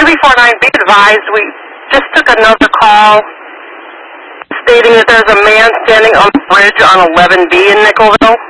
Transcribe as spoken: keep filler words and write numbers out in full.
three four nine, be advised, we just took another call stating that there's a man standing on the bridge on eleven B in Nickelville.